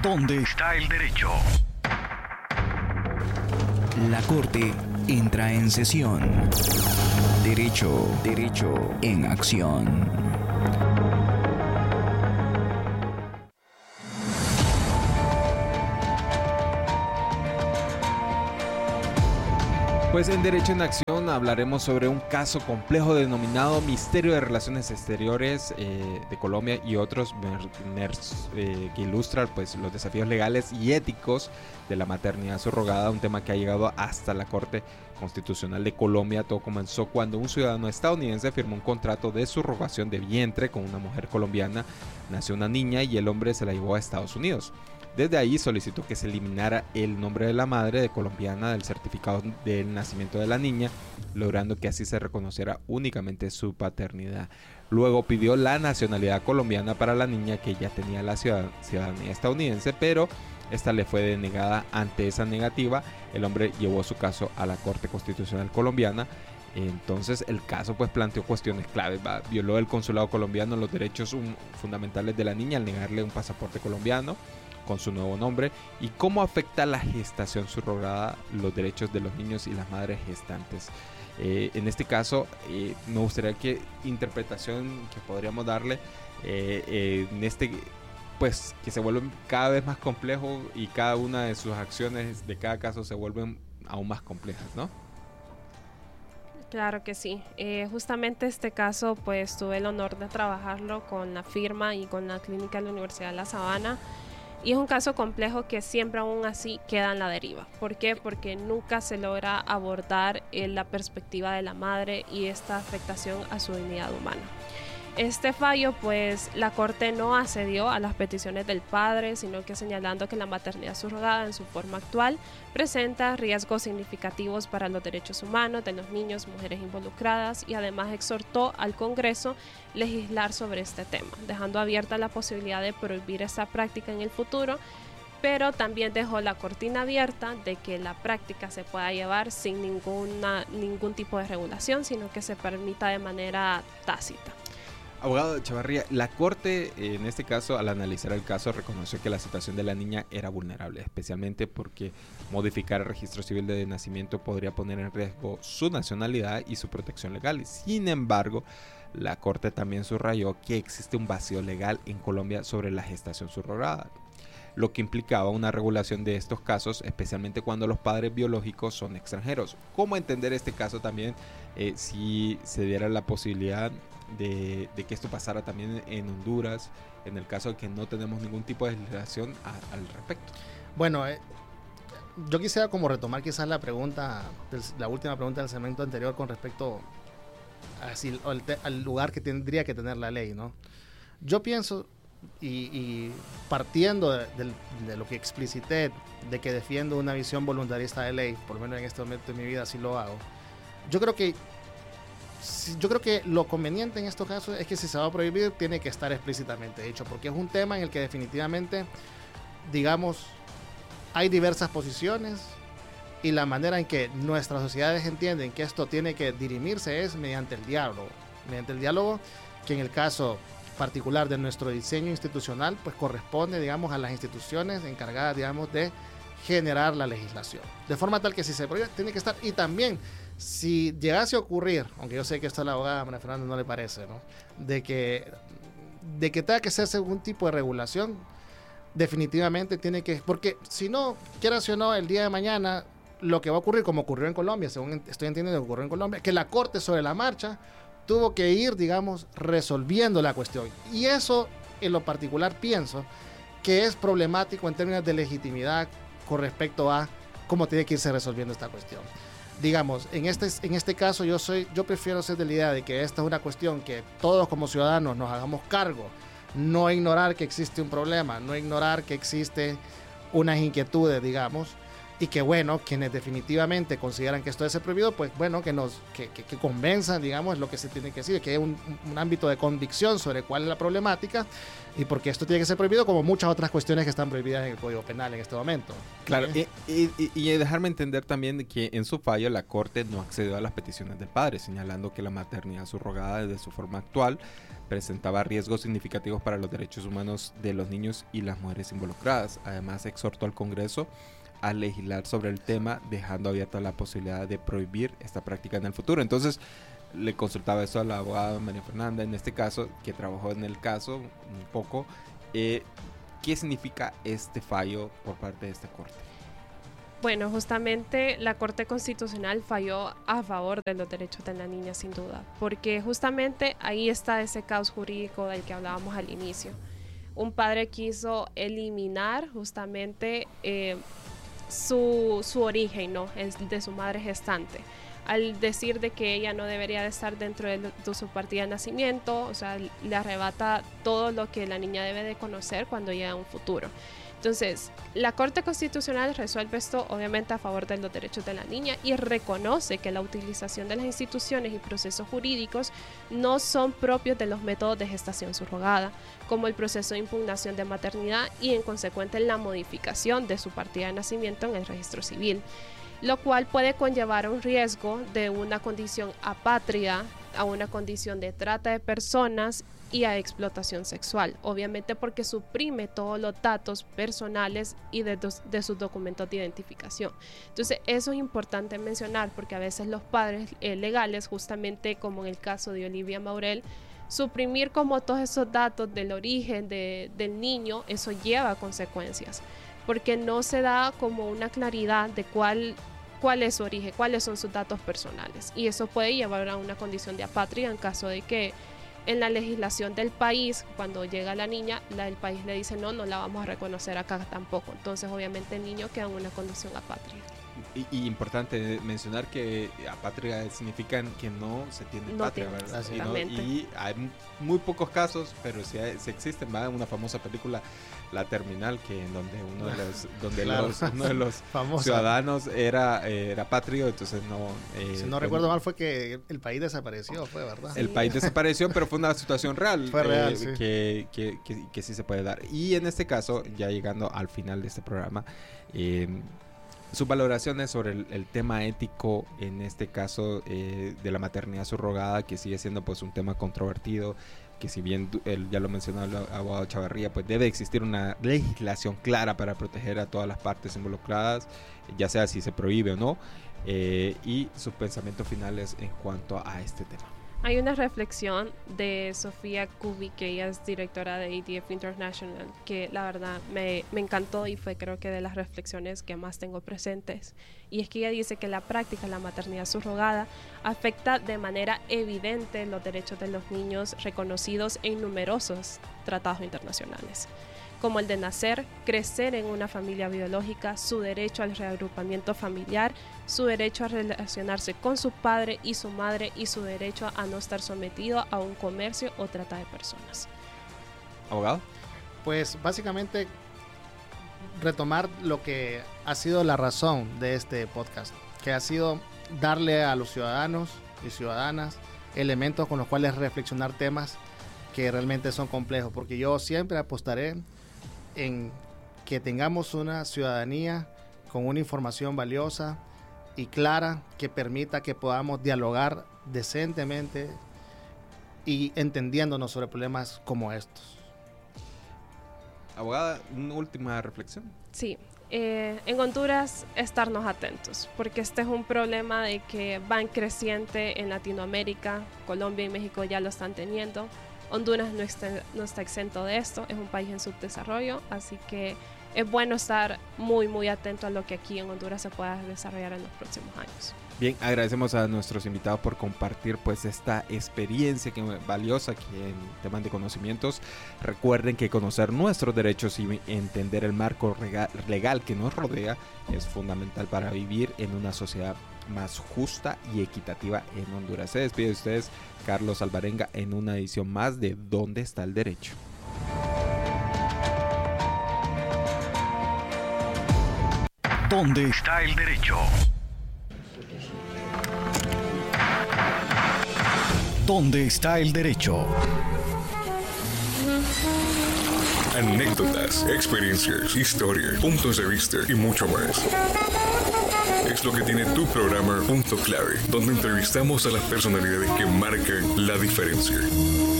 ¿Dónde está el derecho? La Corte entra en sesión. Derecho en acción. Pues en Derecho en Acción hablaremos sobre un caso complejo denominado Misterio de Relaciones Exteriores de Colombia y otros que ilustra pues, los desafíos legales y éticos de la maternidad subrogada, un tema que ha llegado hasta la Corte Constitucional de Colombia. Todo comenzó cuando un ciudadano estadounidense firmó un contrato de subrogación de vientre con una mujer colombiana. Nació una niña y el hombre se la llevó a Estados Unidos. Desde ahí solicitó que se eliminara el nombre de la madre de colombiana del certificado del nacimiento de la niña, logrando que así se reconociera únicamente su paternidad. Luego pidió la nacionalidad colombiana para la niña, que ya tenía la ciudadanía estadounidense, pero esta le fue denegada. Ante esa negativa, el hombre llevó su caso a la Corte Constitucional colombiana. Entonces el caso pues planteó cuestiones claves, violó el consulado colombiano los derechos fundamentales de la niña al negarle un pasaporte colombiano con su nuevo nombre, y cómo afecta la gestación subrogada los derechos de los niños y las madres gestantes. En este caso me gustaría que interpretación que podríamos darle en este, pues que se vuelve cada vez más complejo y cada una de sus acciones de cada caso se vuelven aún más complejas, ¿no? Claro que sí. Justamente este caso pues tuve el honor de trabajarlo con la firma y con la clínica de la Universidad de La Sabana. Y es un caso complejo que siempre aún así queda en la deriva. ¿Por qué? Porque nunca se logra abordar la perspectiva de la madre y esta afectación a su dignidad humana. Este fallo, pues, la Corte no accedió a las peticiones del padre, sino que señalando que la maternidad subrogada en su forma actual presenta riesgos significativos para los derechos humanos de los niños, mujeres involucradas, y además exhortó al Congreso legislar sobre este tema, dejando abierta la posibilidad de prohibir esta práctica en el futuro, pero también dejó la cortina abierta de que la práctica se pueda llevar sin ningún tipo de regulación, sino que se permita de manera tácita. Abogado Chavarría, la Corte en este caso, al analizar el caso, reconoció que la situación de la niña era vulnerable, especialmente porque modificar el registro civil de nacimiento podría poner en riesgo su nacionalidad y su protección legal. Sin embargo, la Corte también subrayó que existe un vacío legal en Colombia sobre la gestación subrogada, lo que implicaba una regulación de estos casos, especialmente cuando los padres biológicos son extranjeros. ¿Cómo entender este caso también si se diera la posibilidad de que esto pasara también en Honduras, en el caso de que no tenemos ningún tipo de legislación al respecto? Bueno, yo quisiera como retomar quizás la última pregunta del segmento anterior con respecto al lugar que tendría que tener la ley, ¿no? Yo pienso, y partiendo de lo que explicité, de que defiendo una visión voluntarista de ley, por lo menos en este momento de mi vida así lo hago, yo creo que lo conveniente en estos casos es que si se va a prohibir tiene que estar explícitamente dicho, porque es un tema en el que definitivamente, digamos, hay diversas posiciones y la manera en que nuestras sociedades entienden que esto tiene que dirimirse es mediante el diálogo, que en el caso particular de nuestro diseño institucional pues corresponde, digamos, a las instituciones encargadas, digamos, de generar la legislación, de forma tal que si se prohíbe tiene que estar. Y también, si llegase a ocurrir, aunque yo sé que esto a la abogada María Fernanda no le parece, ¿no?, de que tenga que hacerse algún tipo de regulación, definitivamente tiene que, porque si no, quieras o no, el día de mañana lo que va a ocurrir, como ocurrió en Colombia, según estoy entendiendo que ocurrió en Colombia, que la Corte sobre la marcha tuvo que ir, digamos, resolviendo la cuestión. Y eso, en lo particular, pienso que es problemático en términos de legitimidad con respecto a cómo tiene que irse resolviendo esta cuestión. Digamos, en este caso yo prefiero ser de la idea de que esta es una cuestión que todos como ciudadanos nos hagamos cargo, no ignorar que existe un problema, no ignorar que existe unas inquietudes, digamos, y que bueno, quienes definitivamente consideran que esto debe ser prohibido, pues bueno, que convenzan, digamos, lo que se tiene que decir, que hay un ámbito de convicción sobre cuál es la problemática y por qué esto tiene que ser prohibido, como muchas otras cuestiones que están prohibidas en el Código Penal en este momento. Claro, y dejarme entender también de que en su fallo la Corte no accedió a las peticiones del padre, señalando que la maternidad subrogada de su forma actual presentaba riesgos significativos para los derechos humanos de los niños y las mujeres involucradas. Además, exhortó al Congreso a legislar sobre el tema, dejando abierta la posibilidad de prohibir esta práctica en el futuro. Entonces, le consultaba eso a la abogada María Fernanda, en este caso, que trabajó en el caso un poco. ¿Qué significa este fallo por parte de esta Corte? Bueno, justamente la Corte Constitucional falló a favor de los derechos de la niña, sin duda, porque justamente ahí está ese caos jurídico del que hablábamos al inicio. Un padre quiso eliminar justamente su origen, ¿no? Es de su madre gestante, al decir de que ella no debería de estar dentro de su partida de nacimiento, o sea, le arrebata todo lo que la niña debe de conocer cuando llega a un futuro. Entonces, la Corte Constitucional resuelve esto obviamente a favor de los derechos de la niña y reconoce que la utilización de las instituciones y procesos jurídicos no son propios de los métodos de gestación subrogada, como el proceso de impugnación de maternidad y en consecuente la modificación de su partida de nacimiento en el registro civil, lo cual puede conllevar a un riesgo de una condición apátrida, a una condición de trata de personas y a explotación sexual, obviamente porque suprime todos los datos personales y de sus documentos de identificación. Entonces eso es importante mencionar porque a veces los padres legales, justamente como en el caso de Olivia Maurel, suprimir como todos esos datos del origen del niño, eso lleva a consecuencias, porque no se da como una claridad de cuál es su origen, cuáles son sus datos personales, y eso puede llevar a una condición de apátrida en caso de que en la legislación del país, cuando llega la niña, el país le dice no la vamos a reconocer acá tampoco. Entonces, obviamente, el niño queda en una condición apátrida. Y importante mencionar que apátrida significa que no se tiene patria, ¿verdad? Y hay muy pocos casos, pero sí existen, ¿verdad? Una famosa película, La Terminal, que en donde uno de los ciudadanos era patrio, entonces no... si no recuerdo mal fue que el país desapareció, ¿verdad? Sí. El país desapareció, pero fue una situación real. Fue real, sí. Que sí se puede dar. Y en este caso, ya llegando al final de este programa, sus valoraciones sobre el tema ético, en este caso de la maternidad subrogada, que sigue siendo pues un tema controvertido, que si bien él ya lo mencionó el abogado Chavarría, pues debe existir una legislación clara para proteger a todas las partes involucradas, ya sea si se prohíbe o no, y sus pensamientos finales en cuanto a este tema. Hay una reflexión de Sofía Kubi, que ella es directora de ADF International, que la verdad me encantó y fue creo que de las reflexiones que más tengo presentes. Y es que ella dice que la práctica de la maternidad subrogada afecta de manera evidente los derechos de los niños reconocidos en numerosos tratados internacionales, como el de nacer, crecer en una familia biológica, su derecho al reagrupamiento familiar, su derecho a relacionarse con su padre y su madre y su derecho a no estar sometido a un comercio o trata de personas. ¿Abogado? Pues básicamente retomar lo que ha sido la razón de este podcast, que ha sido darle a los ciudadanos y ciudadanas elementos con los cuales reflexionar temas que realmente son complejos, porque yo siempre apostaré en que tengamos una ciudadanía con una información valiosa y clara que permita que podamos dialogar decentemente y entendiéndonos sobre problemas como estos. Abogada, una última reflexión. Sí, en Honduras estarnos atentos, porque este es un problema de que va en creciente en Latinoamérica, Colombia y México ya lo están teniendo. Honduras no está exento de esto, es un país en subdesarrollo, así que es bueno estar muy atento a lo que aquí en Honduras se pueda desarrollar en los próximos años. Bien, agradecemos a nuestros invitados por compartir pues esta experiencia valiosa aquí en temas de conocimientos. Recuerden que conocer nuestros derechos y entender el marco legal que nos rodea es fundamental para vivir en una sociedad más justa y equitativa en Honduras. Se despide de ustedes Carlos Alvarenga en una edición más de ¿Dónde está el derecho? ¿Dónde está el derecho? ¿Dónde está el derecho? Anécdotas, experiencias, historias, puntos de vista y mucho más. Es lo que tiene tu programa Punto Clave, donde entrevistamos a las personalidades que marcan la diferencia.